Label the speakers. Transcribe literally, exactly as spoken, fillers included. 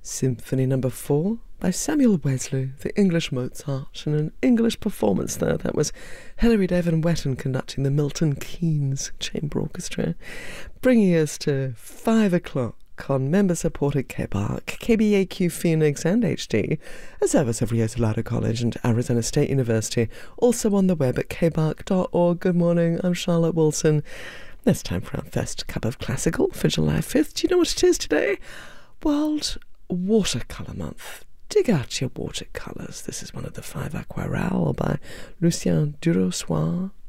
Speaker 1: Symphony Number Four by Samuel Wesley, the English Mozart, and an English performance there. That was Hilary Devon Wetton conducting the Milton Keynes Chamber Orchestra, bringing us to five o'clock on member-supported K B A R C, K B A Q Phoenix and H D, a service of Rio Salado College and Arizona State University, also on the web at k b a r c dot org. Good morning, I'm Charlotte Wilson. It's time for our first cup of classical for July fifth. Do you know what it is today? World Watercolour Month. Dig out your watercolours. This is one of the five Aquarelles by Lucien Durossoir.